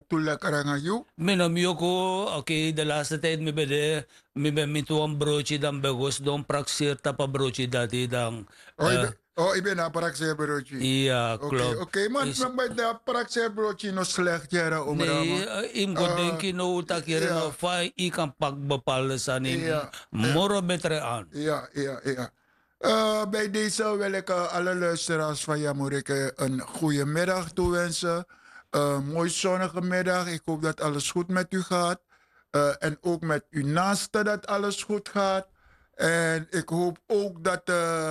toe lekker aan jou. Minam yoko, oké, de laatste tijd me bede, me ben met een broodje dan begos don praxeer tapa broodje dat hij dan. Ik ben naar praxeer broodje. Ja, klopt. Oké, maar bij de praxeer broodje nog slecht, jaren Nee, omrama. im go denki no takere no fai I kan pak bepaalde sanin moro betere aan. Ja. Bij deze wil ik alle luisteraars van Jamorike een goede middag toewensen. Mooi zonnige middag. Ik hoop dat alles goed met u gaat. En ook met uw naasten dat alles goed gaat. En ik hoop ook dat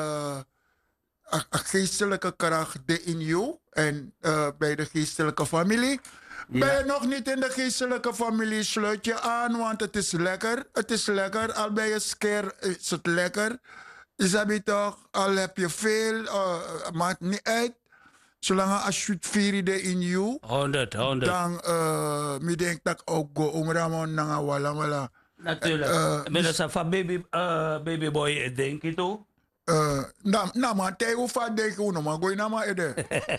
geestelijke kracht in jou en bij de geestelijke familie. Ja. Ben je nog niet in de geestelijke familie, sluit je aan, want het is lekker. Het is lekker. Al ben je skeer, is het lekker. Is dat toch? Al heb je veel, maakt niet uit. Zolang als je het vierde in jou, 100. dan me denk dat ook go omramon nanga wala. Natuurlijk. Met een van baby boy denk je toch? Nou man, tegen hoe vaak denk je nog maar, gooi nou maar ede.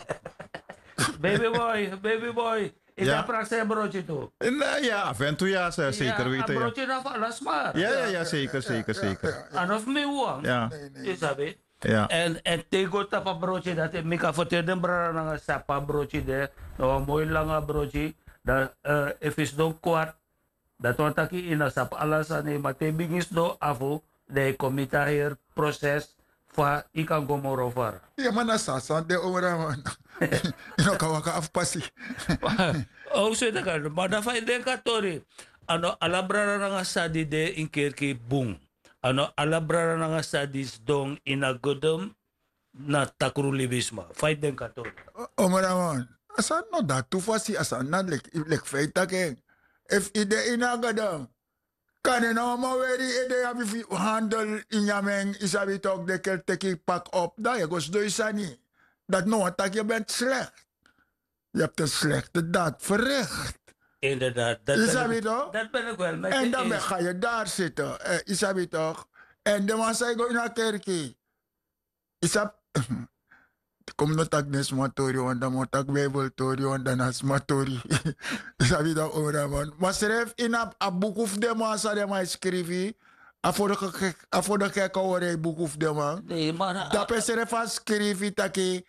Baby boy. Ik Ja. heb praxeer broodje toe. Ja, af en toe ja, zeker Ja, weten. een Ja, broodje dan van alles maar. ja, zeker. En of me wang. Ja. Is dat het? Ja. En tego tapa broodje dat ik kan vertellen brada na sapa broodje de no een mooi lange broodje dat if is don kwart dat want taki in een sap alles aan maar te bingis do afo de komita hier proces fa I kan go morover. Ja, maar dat is zo, de omramon. Je kan waka afpassie. Oh, zo dat kan. Maar dan fai denk ik tori. Ano ala brada na sadi de in kerki boom. Ano ala brada na sadi dong in a godum na takru libisma. Fai denk ik tori. Omramon. Asan no dat toefassie, asan na lek feit taken. If ide inagadam. Kan je nou maar weer ide have handel in jameng isabi toch de kel teki pak op. Dat je goes doe je niet. Dat nou dat je bent slecht. Je hebt een slechte daad verricht. Inderdaad. Isabi toch? Dat ben ik wel met En je dan eens. ga je daar zitten. Isabi toch? En de man zei go in een kerkie. Isab. Kom no tak nes matori want dan moet tak bijbel tori want dan as matori. Isabi toch ora man. Maar schrijf in a boek of de man sa de man schrijven. Afo de gekke hoor boek of de man. Nee, maar... Dat is er van schrijven taki.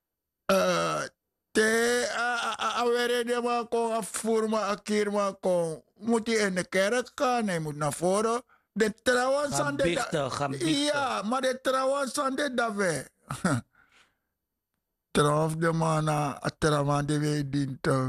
Te awere de man kon afvoerma akir man kon. Moet hij in de kerk gaan, hij moet naar voren. De trouwens aan de... Gaan bichten. Ja, maar de trouwens aan de daarbij. Trouwens de man a trouwens de wij dient ook.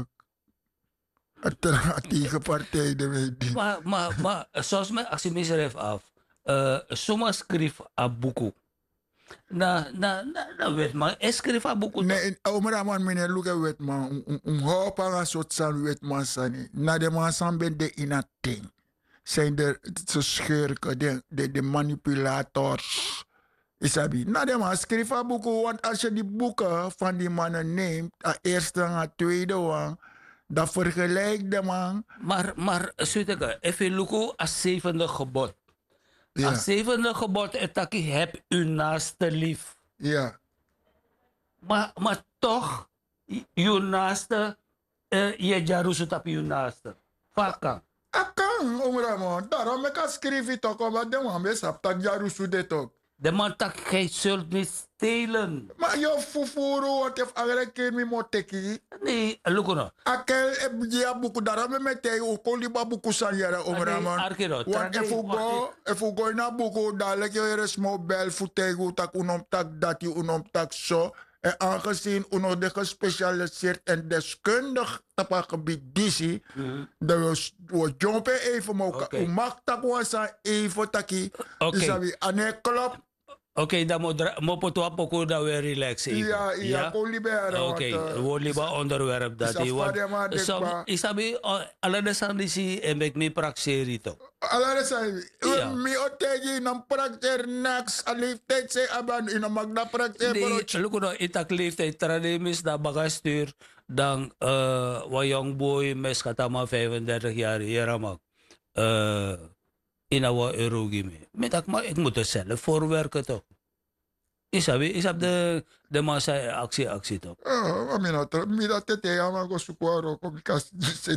A tegenpartij de wij dient. Maar zoals mij, als je me schrijft af, zomaar schrijf een boek. Na weet man, schrijf een boek. Nee, omra man meneer Luke wet man, hoop aan een soort san wet man sani. Na de man san ben de in a ding. Zijn er zo schurken, de manipulators. Isabi. Na de man schrijf een boek, want als je die boeken van die mannen neemt, a eerste en a tweede one, dan vergelijk de man. Maar Zuideka, even lukken als zevende gebod. Ja. Als zevende gebod is dat je hebt uw naaste lief. Ja. Maar toch, je naaste, je jarusut op je naaste. Vakka. Akang, omra man. Daarom ik schrijf het ook, want de man besap dat jarusu dit ook. De man tak, gij zult niet stelen. Maar je fufuru, wat heeft eigenlijk keer me moteki. Nee, lukken nou. Akel ebja buku daarom met hij ook al die babuku sanjara omra man. Arkero, Want if you go na buku, dadelijk je er is mobile futegu tak unom tak dat je unom tak zo. En aangezien uno de gespecialiseerd en deskundig op het gebied disi, dat we jumpen even, maar Oké. u mag tak wasa even taki. Oké. Isabi, ane klop. Oké, dan moet je toch ook dat we relaxen. Ja, kon liberen. Oké, we liever onderwerp dat is afvadema is. dekwa. Isabi, alle de sandisi en ik me praxeri toch. Alare sai, Ja. mi otegi nam prakter nax a leeftijd say aban in een magna prakter Nee, broodje. look no itak leeftijd trademis na bagastuur dan wa young boy mes katama 35 jaar hier mak. Inawa erogimi. Ik moet er zelf voor werken toch. Isab de massa actie toch. Oh, mi dat tete ama go sukwaro ko bikas